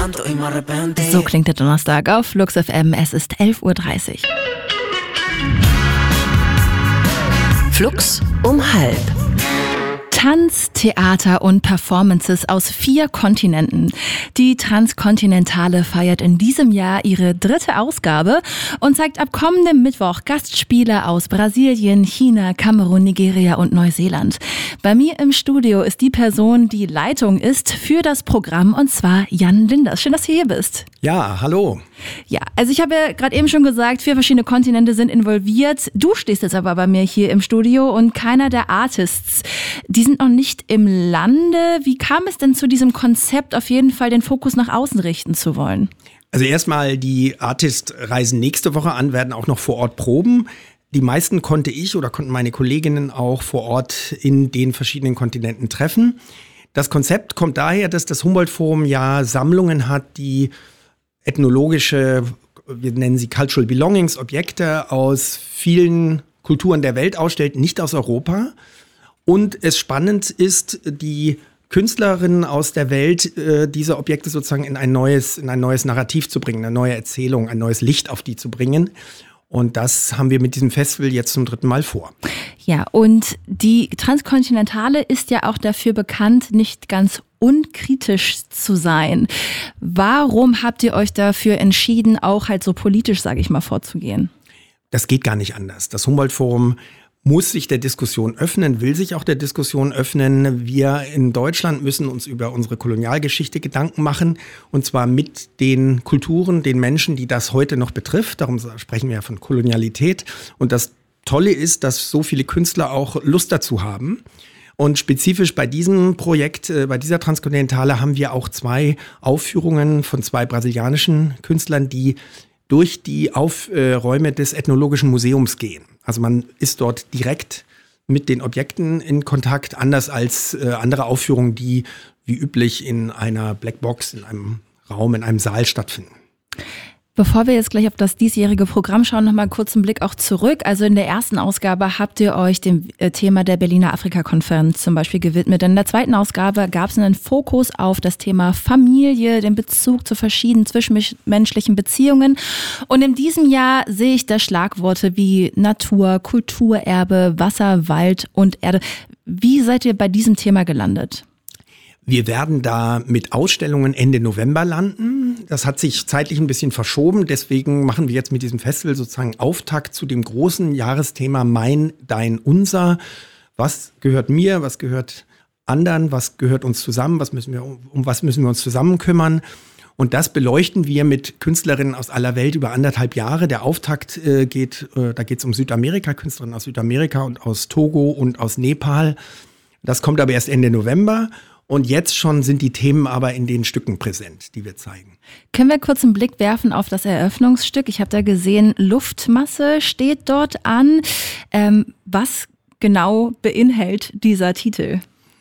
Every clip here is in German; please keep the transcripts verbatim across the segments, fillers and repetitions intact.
So klingt der Donnerstag auf Flux F M. Es ist elf Uhr dreißig. Flux um halb. Tanz, Theater und Performances aus vier Kontinenten. Die Transkontinentale feiert in diesem Jahr ihre dritte Ausgabe und zeigt ab kommendem Mittwoch Gastspiele aus Brasilien, China, Kamerun, Nigeria und Neuseeland. Bei mir im Studio ist die Person, die Leitung ist für das Programm, und zwar Jan Linders. Schön, dass du hier bist. Ja, hallo. Ja, also ich habe ja gerade eben schon gesagt, vier verschiedene Kontinente sind involviert. Du stehst jetzt aber bei mir hier im Studio und keiner der Artists, die sind noch nicht im Lande. Wie kam es denn zu diesem Konzept, auf jeden Fall den Fokus nach außen richten zu wollen? Also erstmal, die Artists reisen nächste Woche an, werden auch noch vor Ort proben. Die meisten konnte ich oder konnten meine Kolleginnen auch vor Ort in den verschiedenen Kontinenten treffen. Das Konzept kommt daher, dass das Humboldt-Forum ja Sammlungen hat, die ethnologische, wir nennen sie Cultural Belongings, Objekte aus vielen Kulturen der Welt ausstellt, nicht aus Europa. Und es spannend ist, die Künstlerinnen aus der Welt, äh, diese Objekte sozusagen in ein neues, in ein neues Narrativ zu bringen, eine neue Erzählung, ein neues Licht auf die zu bringen. Und das haben wir mit diesem Festival jetzt zum dritten Mal vor. Ja, und die Transkontinentale ist ja auch dafür bekannt, nicht ganz unkritisch zu sein. Warum habt ihr euch dafür entschieden, auch halt so politisch, sage ich mal, vorzugehen? Das geht gar nicht anders. Das Humboldt-Forum muss sich der Diskussion öffnen, will sich auch der Diskussion öffnen. Wir in Deutschland müssen uns über unsere Kolonialgeschichte Gedanken machen, und zwar mit den Kulturen, den Menschen, die das heute noch betrifft. Darum sprechen wir ja von Kolonialität. Und das Tolle ist, dass so viele Künstler auch Lust dazu haben. Und spezifisch bei diesem Projekt, äh, bei dieser Transkontinentale, haben wir auch zwei Aufführungen von zwei brasilianischen Künstlern, die durch die Aufräume des Ethnologischen Museums gehen. Also man ist dort direkt mit den Objekten in Kontakt, anders als äh, andere Aufführungen, die wie üblich in einer Blackbox, in einem Raum, in einem Saal stattfinden. Bevor wir jetzt gleich auf das diesjährige Programm schauen, noch mal kurz einen Blick auch zurück. Also in der ersten Ausgabe habt ihr euch dem Thema der Berliner Afrika-Konferenz zum Beispiel gewidmet. In der zweiten Ausgabe gab es einen Fokus auf das Thema Familie, den Bezug zu verschiedenen zwischenmenschlichen Beziehungen. Und in diesem Jahr sehe ich da Schlagworte wie Natur, Kulturerbe, Wasser, Wald und Erde. Wie seid ihr bei diesem Thema gelandet? Wir werden da mit Ausstellungen Ende November landen. Das hat sich zeitlich ein bisschen verschoben. Deswegen machen wir jetzt mit diesem Festival sozusagen Auftakt zu dem großen Jahresthema Mein, Dein, Unser. Was gehört mir? Was gehört anderen? Was gehört uns zusammen? Was müssen wir, um was müssen wir uns zusammen kümmern? Und das beleuchten wir mit Künstlerinnen aus aller Welt über anderthalb Jahre. Der Auftakt äh, geht, äh, da geht es um Südamerika, Künstlerinnen aus Südamerika und aus Togo und aus Nepal. Das kommt aber erst Ende November. Und jetzt schon sind die Themen aber in den Stücken präsent, die wir zeigen. Können wir kurz einen Blick werfen auf das Eröffnungsstück? Ich habe da gesehen, Luftmasse steht dort an. Ähm, was genau beinhaltet dieser Titel?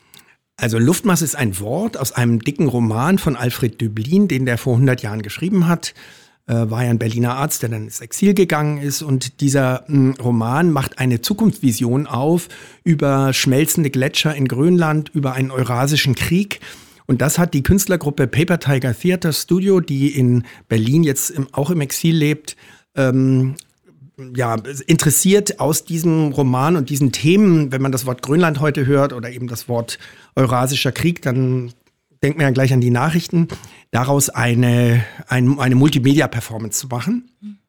Also Luftmasse ist ein Wort aus einem dicken Roman von Alfred Döblin, den der vor hundert Jahren geschrieben hat. War ja ein Berliner Arzt, der dann ins Exil gegangen ist. Und dieser mh, Roman macht eine Zukunftsvision auf über schmelzende Gletscher in Grönland, über einen Eurasischen Krieg. Und das hat die Künstlergruppe Paper Tiger Theater Studio, die in Berlin jetzt im, auch im Exil lebt, ähm, ja, interessiert aus diesem Roman und diesen Themen. Wenn man das Wort Grönland heute hört oder eben das Wort Eurasischer Krieg, dann denkt man ja gleich an die Nachrichten, daraus eine, eine, eine Multimedia-Performance zu machen.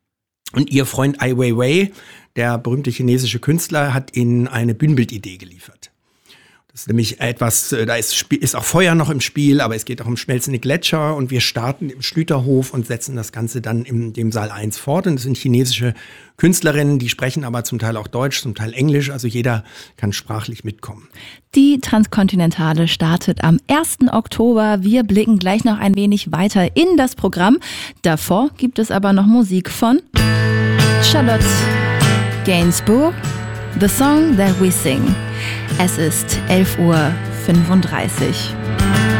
Und ihr Freund Ai Weiwei, der berühmte chinesische Künstler, hat ihnen eine Bühnenbildidee geliefert. Das ist nämlich etwas, da ist, ist auch Feuer noch im Spiel, aber es geht auch um schmelzende Gletscher und wir starten im Schlüterhof und setzen das Ganze dann in dem Saal eins fort. Und das sind chinesische Künstlerinnen, die sprechen aber zum Teil auch Deutsch, zum Teil Englisch, also jeder kann sprachlich mitkommen. Die Transkontinentale startet am ersten Oktober. Wir blicken gleich noch ein wenig weiter in das Programm. Davor gibt es aber noch Musik von Charlotte Gainsbourg, The Song That We Sing. Es ist elf Uhr fünfunddreißig.